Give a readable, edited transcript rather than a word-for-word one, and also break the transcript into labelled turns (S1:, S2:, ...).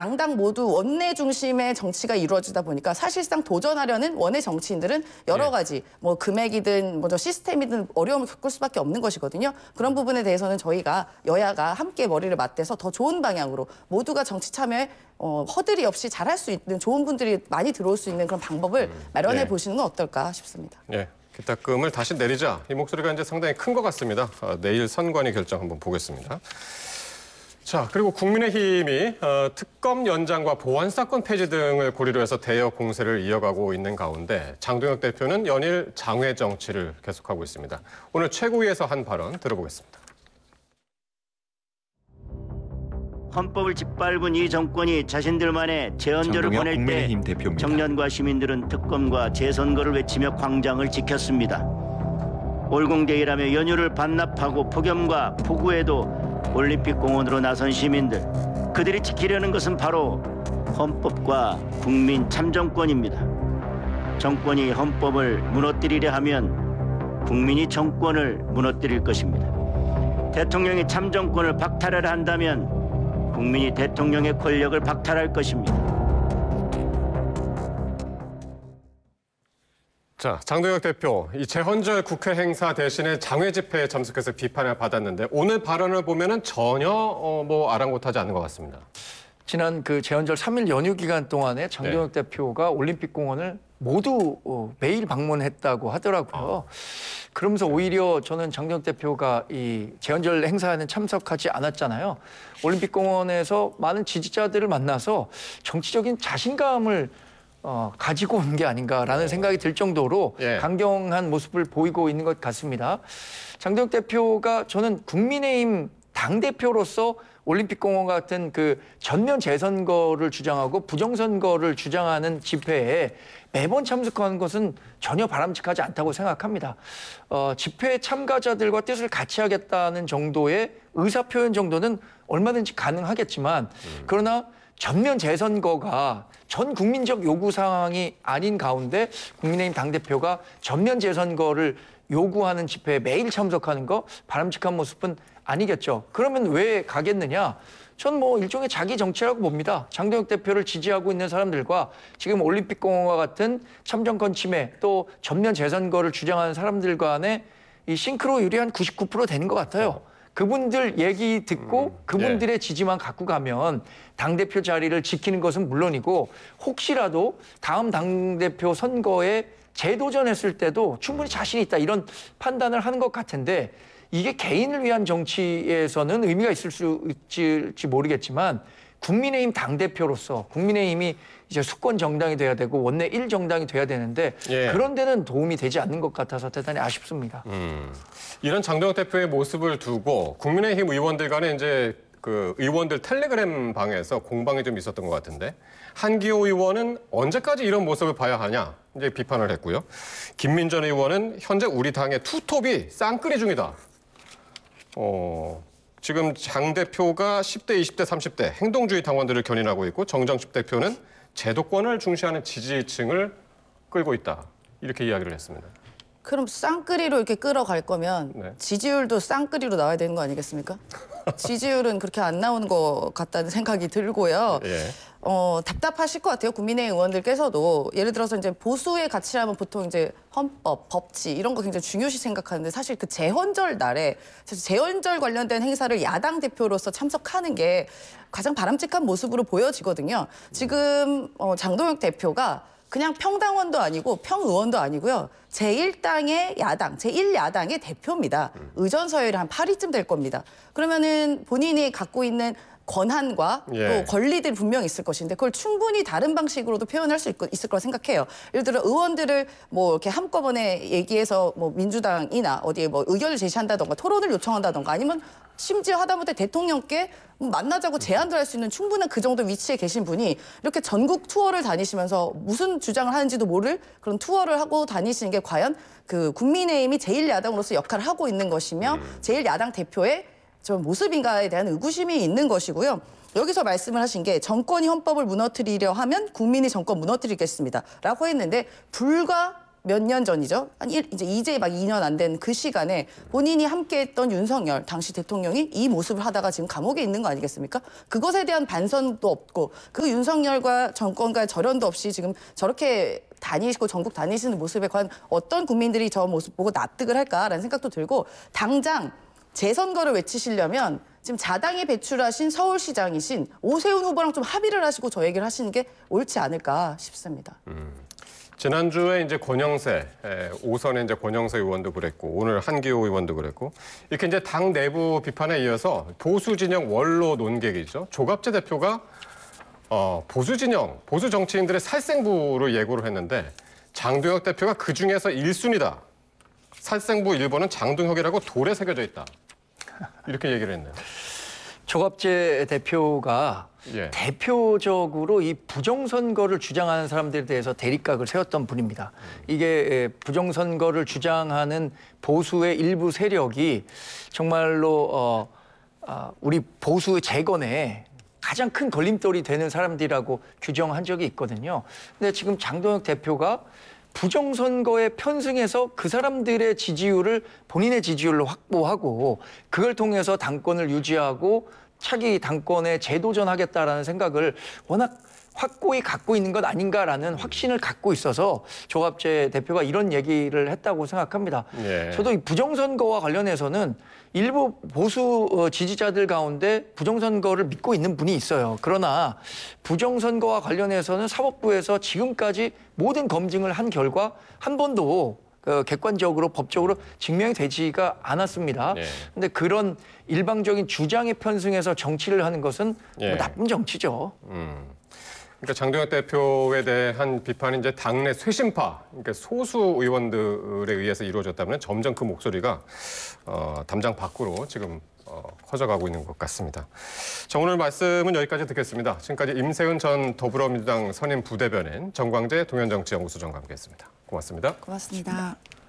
S1: 양당 모두 원내 중심의 정치가 이루어지다 보니까 사실상 도전하려는 원내 정치인들은 여러 가지 뭐 금액이든 뭐 시스템이든 어려움을 겪을 수밖에 없는 것이거든요. 그런 부분에 대해서는 저희가 여야가 함께 머리를 맞대서 더 좋은 방향으로 모두가 정치 참여에 허들이 없이 잘할 수 있는 좋은 분들이 많이 들어올 수 있는 그런 방법을 마련해 보시는 건 어떨까 싶습니다.
S2: 예. 기탁금을 다시 내리자. 이 목소리가 이제 상당히 큰 것 같습니다. 내일 선관위 결정 한번 보겠습니다. 자, 그리고 국민의힘이 특검 연장과 보안사건 폐지 등을 고리로 해서 대여 공세를 이어가고 있는 가운데 장동혁 대표는 연일 장외 정치를 계속하고 있습니다. 오늘 최고위에서 한 발언 들어보겠습니다.
S3: 헌법을 짓밟은 이 정권이 자신들만의 재헌절을 보낼 때 청년과 시민들은 특검과 재선거를 외치며 광장을 지켰습니다. 올공대일하며 연휴를 반납하고 폭염과 폭우에도 올림픽공원으로 나선 시민들, 그들이 지키려는 것은 바로 헌법과 국민 참정권입니다. 정권이 헌법을 무너뜨리려 하면 국민이 정권을 무너뜨릴 것입니다. 대통령이 참정권을 박탈하려 한다면 국민이 대통령의 권력을 박탈할 것입니다.
S2: 자, 장동혁 대표, 이 재헌절 국회 행사 대신에 장외 집회에 참석해서 비판을 받았는데 오늘 발언을 보면은 전혀 아랑곳하지 않는 것 같습니다.
S4: 지난 그 재헌절 3일 연휴 기간 동안에 장동혁 대표가 올림픽 공원을 모두 매일 방문했다고 하더라고요. 그러면서 오히려 저는 장동혁 대표가 이 재헌절 행사에는 참석하지 않았잖아요. 올림픽 공원에서 많은 지지자들을 만나서 정치적인 자신감을 가지고 온 게 아닌가라는 생각이 들 정도로 강경한 모습을 보이고 있는 것 같습니다. 장동혁 대표가 저는 국민의힘 당대표로서 올림픽공원 같은 그 전면 재선거를 주장하고 부정선거를 주장하는 집회에 매번 참석하는 것은 전혀 바람직하지 않다고 생각합니다. 집회 참가자들과 뜻을 같이 하겠다는 정도의 의사표현 정도는 얼마든지 가능하겠지만 그러나 전면 재선거가 전 국민적 요구사항이 아닌 가운데 국민의힘 당대표가 전면 재선거를 요구하는 집회에 매일 참석하는 거 바람직한 모습은 아니겠죠. 그러면 왜 가겠느냐? 전 뭐 일종의 자기 정치라고 봅니다. 장동혁 대표를 지지하고 있는 사람들과 지금 올림픽공원과 같은 참정권 침해 또 전면 재선거를 주장하는 사람들 간의 이 싱크로율이 한 99% 되는 것 같아요. 그분들 얘기 듣고 그분들의 지지만 갖고 가면 당대표 자리를 지키는 것은 물론이고 혹시라도 다음 당대표 선거에 재도전했을 때도 충분히 자신이 있다 이런 판단을 하는 것 같은데 이게 개인을 위한 정치에서는 의미가 있을 수 있을지 모르겠지만 국민의힘 당대표로서 국민의힘이 이제 수권 정당이 돼야 되고 원내 1정당이 돼야 되는데 그런 데는 도움이 되지 않는 것 같아서 대단히 아쉽습니다.
S2: 이런 장동혁 대표의 모습을 두고 국민의힘 의원들 간에 이제 그 의원들 텔레그램 방에서 공방이 좀 있었던 것 같은데 한기호 의원은 언제까지 이런 모습을 봐야 하냐 이제 비판을 했고요. 김민전 의원은 현재 우리 당의 투톱이 쌍끌이 중이다. 지금 장 대표가 10대, 20대, 30대 행동주의 당원들을 견인하고 있고 정정식 대표는 제도권을 중시하는 지지층을 끌고 있다. 이렇게 이야기를 했습니다.
S1: 그럼 쌍끌이로 이렇게 끌어갈 거면 지지율도 쌍끌이로 나와야 되는 거 아니겠습니까? 지지율은 그렇게 안 나오는 것 같다는 생각이 들고요. 답답하실 것 같아요. 국민의힘 의원들께서도 예를 들어서 이제 보수의 가치라면 보통 이제 헌법, 법치 이런 거 굉장히 중요시 생각하는데 사실 그 재헌절 날에 재헌절 관련된 행사를 야당 대표로서 참석하는 게 가장 바람직한 모습으로 보여지거든요. 지금 장동혁 대표가 그냥 평당원도 아니고 평의원도 아니고요. 제1당의 야당, 제1야당의 대표입니다. 의전서열이 한 8위쯤 될 겁니다. 그러면은 본인이 갖고 있는 권한과 또 권리들이 분명히 있을 것인데 그걸 충분히 다른 방식으로도 표현할 수 있을 거라 생각해요. 예를 들어 의원들을 뭐 이렇게 한꺼번에 얘기해서 뭐 민주당이나 어디에 뭐 의견을 제시한다던가 토론을 요청한다던가 아니면 심지어 하다못해 대통령께 만나자고 제안도 할 수 있는 충분한 그 정도 위치에 계신 분이 이렇게 전국 투어를 다니시면서 무슨 주장을 하는지도 모를 그런 투어를 하고 다니시는 게 과연 그 국민의힘이 제1야당으로서 역할을 하고 있는 것이며 제1야당 대표의 저 모습인가에 대한 의구심이 있는 것이고요. 여기서 말씀을 하신 게 정권이 헌법을 무너뜨리려 하면 국민이 정권 무너뜨리겠습니다. 라고 했는데 불과 몇 년 전이죠. 이제 막 2년 안 된 그 시간에 본인이 함께했던 윤석열 당시 대통령이 이 모습을 하다가 지금 감옥에 있는 거 아니겠습니까? 그것에 대한 반성도 없고 그 윤석열과 정권과 절연도 없이 지금 저렇게 다니시고 전국 다니시는 모습에 과연 어떤 국민들이 저 모습 보고 납득을 할까라는 생각도 들고 당장 재선거를 외치시려면 지금 자당이 배출하신 서울시장이신 오세훈 후보랑 좀 합의를 하시고 저 얘기를 하시는 게 옳지 않을까 싶습니다.
S2: 지난주에 이제 권영세, 오선의 이제 권영세 의원도 그랬고, 오늘 한기호 의원도 그랬고, 이렇게 이제 당 내부 비판에 이어서 보수 진영 원로 논객이죠. 조갑재 대표가 보수 진영, 보수 정치인들의 살생부로 예고를 했는데 장동혁 대표가 그 중에서 1순위다. 살생부 1번은 장동혁이라고 돌에 새겨져 있다. 이렇게 얘기를 했네요.
S4: 조갑재 대표가
S2: 예.
S4: 대표적으로 이 부정선거를 주장하는 사람들에 대해서 대립각을 세웠던 분입니다. 이게 부정선거를 주장하는 보수의 일부 세력이 정말로 우리 보수의 재건에 가장 큰 걸림돌이 되는 사람들이라고 규정한 적이 있거든요. 근데 지금 장동혁 대표가 부정선거에 편승해서 그 사람들의 지지율을 본인의 지지율로 확보하고 그걸 통해서 당권을 유지하고 차기 당권에 재도전하겠다라는 생각을 워낙 확고히 갖고 있는 것 아닌가라는 확신을 갖고 있어서 조갑재 대표가 이런 얘기를 했다고 생각합니다.
S2: 예.
S4: 저도 이 부정선거와 관련해서는 일부 보수 지지자들 가운데 부정선거를 믿고 있는 분이 있어요. 그러나 부정선거와 관련해서는 사법부에서 지금까지 모든 검증을 한 결과 한 번도 객관적으로 법적으로 증명이 되지가 않았습니다. 그런데 그런 일방적인 주장에 편승해서 정치를 하는 것은 뭐 나쁜 정치죠.
S2: 그러니까 장동혁 대표에 대한 비판이 이제 당내 쇄신파, 그러니까 소수 의원들에 의해서 이루어졌다면 점점 그 목소리가 담장 밖으로 지금 커져가고 있는 것 같습니다. 자, 오늘 말씀은 여기까지 듣겠습니다. 지금까지 임세은 전 더불어민주당 선임 부대변인, 정광재 동현정치연구소장과 함께했습니다. 고맙습니다.
S1: 고맙습니다.